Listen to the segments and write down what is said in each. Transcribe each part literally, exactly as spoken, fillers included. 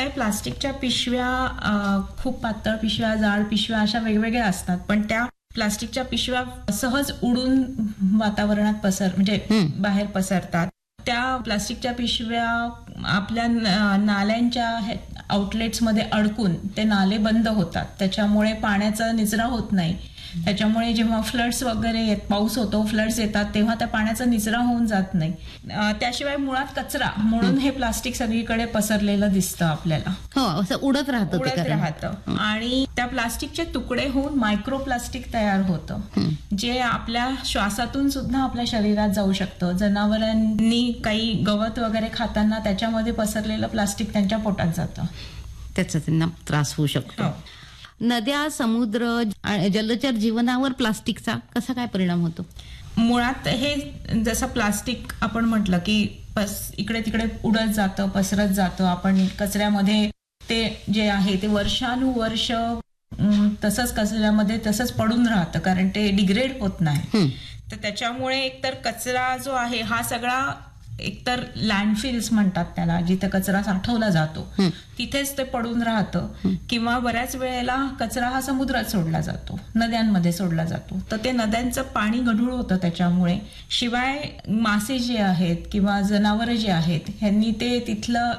आहे, प्लास्टिकच्या पिशव्या खूप पातळ पिशव्या, जाड पिशव्या अशा वेगवेगळ्या असतात, पण त्या प्लास्टिकच्या पिशव्या सहज उडून वातावरणात पसर म्हणजे बाहेर पसरतात. त्या प्लास्टिकच्या पिशव्या आपल्या नाल्यांच्या आउटलेट्समध्ये अडकून ते नाले बंद होतात, त्याच्यामुळे पाण्याचा निचरा होत नाही. त्याच्यामुळे जेव्हा फ्लड्स वगैरे येत पाऊस होतो, फ्लड्स येतात, तेव्हा त्या पाण्याचा निचरा होऊन जात नाही. त्याशिवाय मुळात कचरा म्हणून हे प्लास्टिक सगळीकडे पसरलेलं दिसतं आपल्याला. हो, असं उडत राहतं उडत राहतं आणि त्या प्लास्टिकचे तुकडे होऊन मायक्रो प्लास्टिक तयार होतं, जे आपल्या श्वासातून सुद्धा आपल्या शरीरात जाऊ शकतं. जनावरांनी काही गवत वगैरे खाताना त्याच्यामध्ये पसरलेलं प्लास्टिक त्यांच्या पोटात जातं, त्याचा त्यांना त्रास होऊ शकतो. नद्या, समुद्र, जलचर जीवनावर प्लास्टिकचा कसा काय परिणाम होतो? मुळात हे जसं प्लास्टिक आपण म्हटलं की पस इकडे तिकडे उडत जातं, पसरत जातं. आपण कचऱ्यामध्ये ते जे आहे ते वर्षानुवर्ष तसंच कचऱ्यामध्ये तसंच पडून राहतं, कारण ते डिग्रेड होत नाही. तर त्याच्यामुळे एकतर कचरा जो आहे हा सगळा एकतर लँडफिल्स म्हणतात त्याला, जिथे कचरा साठवला जातो तिथेच ते पडून राहतं, किंवा बऱ्याच वेळेला कचरा हा समुद्रात सोडला जातो, नद्यांमध्ये सोडला जातो. तर ते नद्यांचं पाणी गढूळ होतं त्याच्यामुळे. शिवाय मासे जे आहेत किंवा जनावरं जे आहेत ह्यांनी ते तिथलं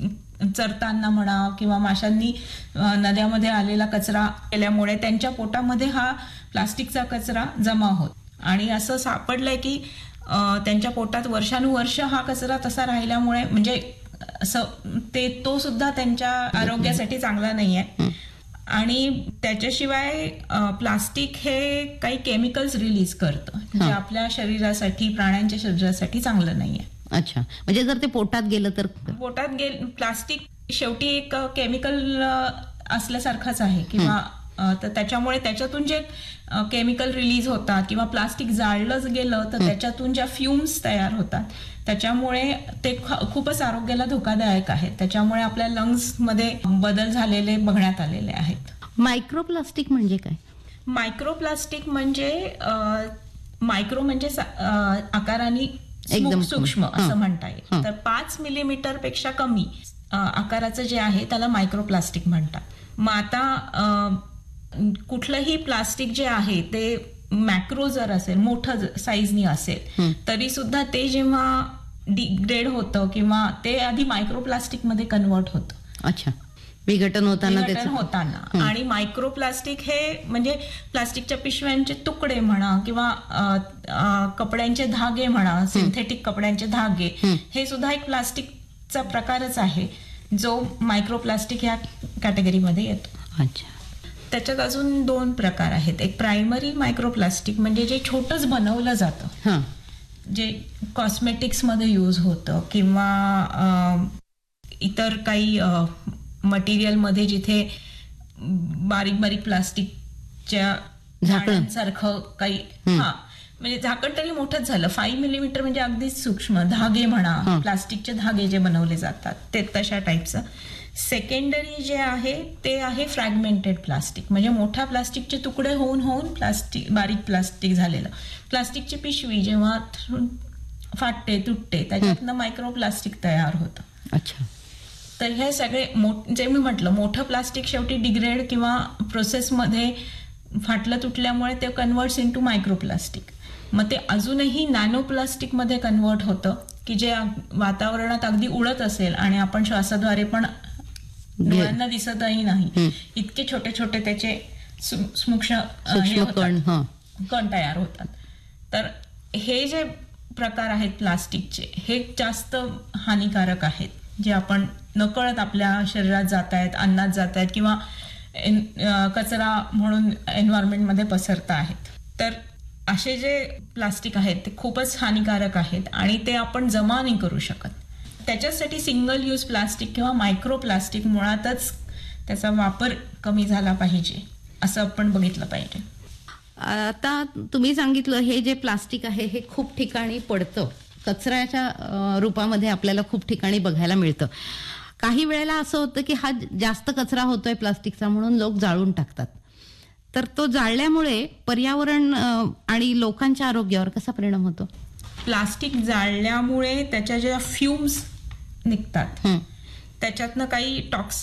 चरताना म्हणा किंवा माशांनी नद्यामध्ये आलेला कचरा केल्यामुळे त्यांच्या पोटामध्ये हा प्लास्टिकचा कचरा जमा होत, आणि असं सापडलंय की त्यांच्या पोटात वर्षानुवर्ष हा कचरा तसा राहिल्यामुळे म्हणजे असं ते तो सुद्धा त्यांच्या आरोग्यासाठी चांगला नाहीये. आणि त्याच्याशिवाय प्लास्टिक हे काही केमिकल्स रिलीज करतं, जे आपल्या शरीरासाठी, प्राण्यांच्या शरीरासाठी चांगलं नाहीये. अच्छा, म्हणजे जर ते पोटात गेलं तर? पोटात गेलं प्लास्टिक शेवटी एक केमिकल असल्यासारखंच आहे, किंवा तर त्याच्यामुळे त्याच्यातून जे केमिकल रिलीज होतात किंवा प्लास्टिक जाळलं गेलं तर त्याच्यातून ज्या फ्युम्स तयार होतात त्याच्यामुळे ते खूपच आरोग्याला धोकादायक आहे. त्याच्यामुळे आपल्या लंग्स मध्ये बदल झालेले बघण्यात आलेले आहेत. मायक्रोप्लास्टिक म्हणजे काय? मायक्रोप्लास्टिक म्हणजे मायक्रो म्हणजे आकाराने एकदम सूक्ष्म असं म्हणता येईल. तर पाच मिलीमीटर पेक्षा कमी आकाराचं जे आहे त्याला मायक्रोप्लास्टिक म्हणतात. मग आता कुठलंही प्लास्टिक जे आहे ते मॅक्रो जर असेल, मोठं साईजनी असेल, तरी सुद्धा ते जेव्हा डिग्रेड होतं किंवा ते आधी मायक्रोप्लास्टिक मध्ये कन्वर्ट होतं. अच्छा, विघटन होताना होताना आणि मायक्रोप्लास्टिक हे म्हणजे प्लास्टिकच्या पिशव्यांचे तुकडे म्हणा किंवा कपड्यांचे धागे म्हणा, सिंथेटिक कपड्यांचे धागे, हे सुद्धा एक प्लास्टिकचा प्रकारच आहे जो मायक्रोप्लास्टिक ह्या कॅटेगरीमध्ये येतो. अच्छा, त्याच्यात अजून दोन प्रकार आहेत. एक प्रायमरी मायक्रोप्लास्टिक म्हणजे जे छोटंच बनवलं जातं, जे कॉस्मेटिक्स मध्ये यूज होतं किंवा इतर काही मटेरियल मध्ये जिथे बारीक बारीक प्लास्टिकच्या झाकणासारखं काही, हा म्हणजे झाकण तरी मोठंच झालं. फाईव्ह मिलीमीटर म्हणजे अगदीच सूक्ष्म धागे म्हणा, प्लास्टिकचे धागे जे बनवले जातात ते तशा टाईपचं. सेकंडरी जे आहे ते आहे फ्रॅगमेंटेड प्लास्टिक, म्हणजे मोठ्या प्लास्टिकचे तुकडे होऊन होऊन प्लास्टिक बारीक प्लास्टिक झालेलं. प्लास्टिकची पिशवी जेव्हा फाटते, तुटते, त्याच्यातनं मायक्रोप्लास्टिक तयार होतं. अच्छा, तर हे सगळे जे मी म्हटलं मोठं प्लास्टिक शेवटी डिग्रेड किंवा प्रोसेसमध्ये फाटलं तुटल्यामुळे ते कन्वर्ट्स इंटू मायक्रोप्लास्टिक. मग ते अजूनही नॅनो प्लास्टिक मध्ये कन्वर्ट होतं, की जे वातावरणात अगदी उडत असेल आणि आपण श्वासाद्वारे पण डोळ्यांना दिसतही नाही, इतके छोटे छोटे त्याचे सूक्ष्म कण तयार होतात. तर हे जे प्रकार आहेत प्लास्टिकचे हे जास्त हानिकारक आहेत, जे आपण नकळत आपल्या शरीरात जात आहेत, अन्नात जात आहेत किंवा कचरा म्हणून एन्व्हायरमेंटमध्ये पसरत आहेत. तर असे जे प्लास्टिक आहेत ते खूपच हानिकारक आहेत आणि ते आपण जमा नाही करू शकत. त्याच्यासाठी सिंगल यूज प्लास्टिक किंवा मायक्रो प्लास्टिक मुळातच त्याचा वापर कमी झाला पाहिजे असं आपण बघितलं पाहिजे. आता तुम्ही सांगितलं हे जे प्लास्टिक आहे हे खूप ठिकाणी पडतं, कचऱ्याच्या रूपामध्ये आपल्याला खूप ठिकाणी बघायला मिळतं. काही वेळेला असं होतं की हा जास्त कचरा होतोय प्लास्टिकचा म्हणून लोक जाळून टाकतात. तर तो जाळल्यामुळे पर्यावरण आणि लोकांच्या आरोग्यावर कसा परिणाम होतो? प्लास्टिक जाळल्यामुळे त्याच्या ज्या फ्युम्स निघतात त्याच्यातनं काही टॉक्स